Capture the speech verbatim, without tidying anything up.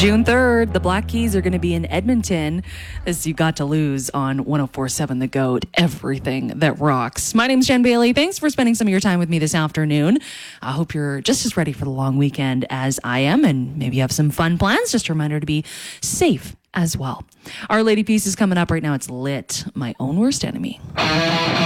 June third, the Black Keys are going to be in Edmonton. This You Got to Lose on one oh four point seven The Goat, everything that rocks. My name's Jen Bailey. Thanks for spending some of your time with me this afternoon. I hope you're just as ready for the long weekend as I am, and maybe you have some fun plans. Just a reminder to be safe as well. Our Lady piece is coming up right now. It's lit. My Own Worst Enemy.